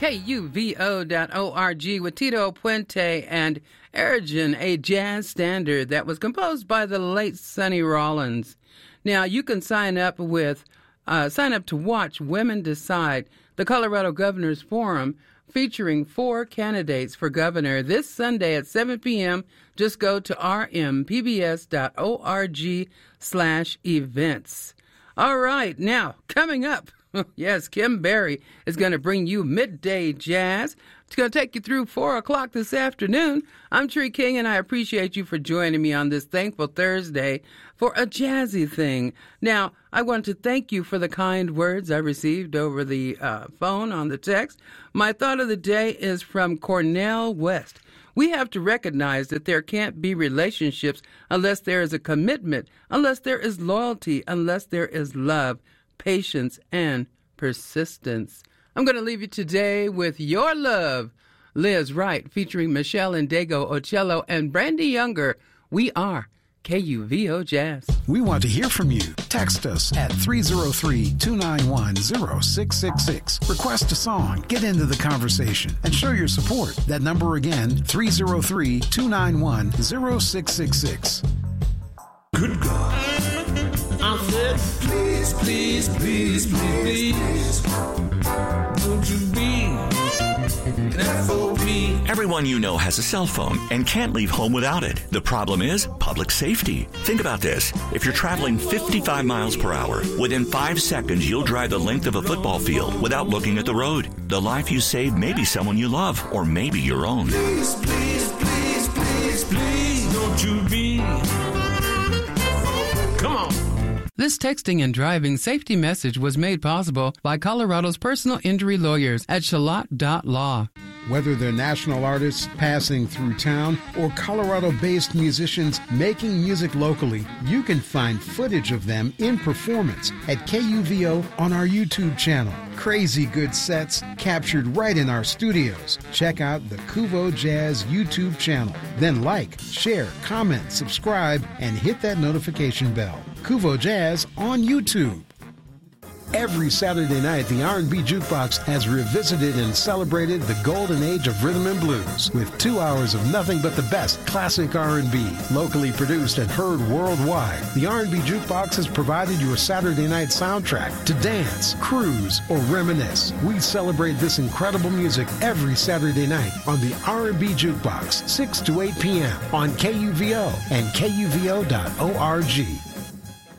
KUVO.org with Tito Puente and Erigin, a jazz standard that was composed by the late Sonny Rollins. Now, you can sign up to watch Women Decide, the Colorado Governors Forum, featuring 4 candidates for governor this Sunday at 7 p.m. Just go to rmpbs.org/events. All right, now, coming up, yes, Kim Berry is going to bring you Midday Jazz. It's going to take you through 4 o'clock this afternoon. I'm Tree King, and I appreciate you for joining me on this Thankful Thursday for a jazzy thing. Now, I want to thank you for the kind words I received over the phone on the text. My thought of the day is from Cornell West. We have to recognize that there can't be relationships unless there is a commitment, unless there is loyalty, unless there is love, patience, and persistence. I'm going to leave you today with Your Love, Liz Wright, featuring Michelle Indego Ocello and Brandy Younger. We are KUVO Jazz. We want to hear from you. Text us at 303-291-0666. Request a song, get into the conversation, and show your support. That number again, 303-291-0666. Good God. I said, please, please, please, please, please, won't you be an FOB? Everyone you know has a cell phone and can't leave home without it. The problem is public safety. Think about this. If you're traveling 55 miles per hour, within 5 seconds you'll drive the length of a football field without looking at the road. The life you save may be someone you love, or maybe your own. Please, please, please, please, please, don't you be. Come on. This texting and driving safety message was made possible by Colorado's personal injury lawyers at Shalott.law. Whether they're national artists passing through town or Colorado-based musicians making music locally, you can find footage of them in performance at KUVO on our YouTube channel. Crazy good sets captured right in our studios. Check out the KUVO Jazz YouTube channel. Then like, share, comment, subscribe, and hit that notification bell. KUVO Jazz on YouTube. Every Saturday night, the R&B Jukebox has revisited and celebrated the golden age of rhythm and blues with 2 hours of nothing but the best classic R&B, locally produced and heard worldwide. The R&B Jukebox has provided your Saturday night soundtrack to dance, cruise, or reminisce. We celebrate this incredible music every Saturday night on the R&B Jukebox, 6 to 8 p.m. on KUVO and KUVO.org.